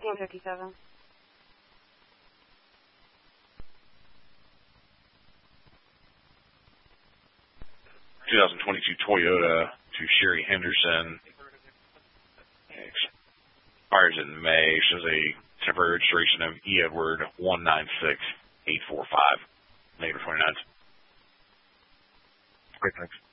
1557. 2022 Toyota to Sherry Henderson. Expires in May. Shows a temporary registration of E. Edward 196845. May 29th. Great, thanks.